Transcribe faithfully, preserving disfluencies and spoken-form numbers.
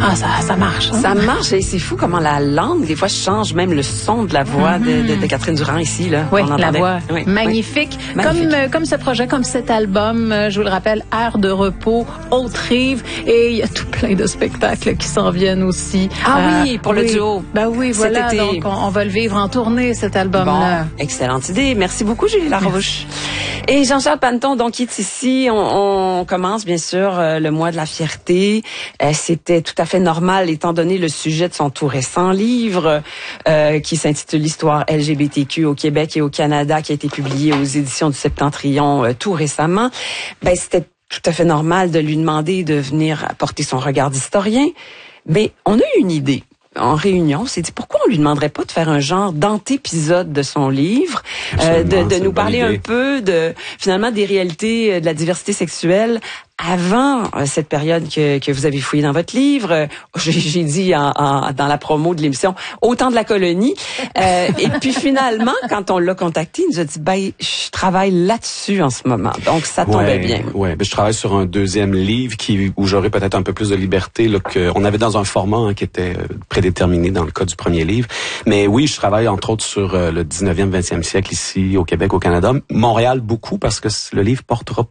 Ah, ça, ça marche. Hein? Ça marche et c'est fou comment la langue, des fois, change même le son de la voix mm-hmm. de, de, de Catherine Durand ici. Là, oui, la voix. Oui. Magnifique. Oui. Comme, Magnifique. Comme ce projet, comme cet album, je vous le rappelle, Air de repos, Haute-Rive. Et il y a tout plein de spectacles qui s'en viennent aussi. Ah euh, oui, pour oui. le duo. Ben oui, voilà. Cet été. Donc, on, on va le vivre en tournée, cet album-là. Bon, excellente idée. Merci beaucoup, Julie Larouche. Et Jean-Charles Panneton, donc, qui est ici. On, on commence, bien sûr, euh, le mois de la fierté. Euh, c'était tout à fait normal, étant donné le sujet de son tout récent livre, euh, qui s'intitule L'histoire L G B T Q au Québec et au Canada, qui a été publié aux éditions du Septentrion euh, tout récemment. Ben, c'était tout à fait normal de lui demander de venir apporter son regard d'historien. Mais on a eu une idée. En réunion, on s'est dit pourquoi on lui demanderait pas de faire un genre d'antépisode de son livre, euh, de, de nous parler un peu de finalement des réalités de la diversité sexuelle avant euh, cette période que, que vous avez fouillée dans votre livre. Euh, j'ai, j'ai dit en, en, dans la promo de l'émission au temps de la colonie. Euh, et puis finalement, quand on l'a contacté, il nous a dit ben je travaille là-dessus en ce moment. Donc ça tombait ouais, bien. Ouais, ben je travaille sur un deuxième livre qui où j'aurai peut-être un peu plus de liberté là que on avait dans un format hein, qui était euh, prédéterminé dans le cas du premier livre. Mais oui, je travaille entre autres sur euh, le dix-neuvième, vingtième siècle ici au Québec, au Canada, Montréal beaucoup parce que le livre portera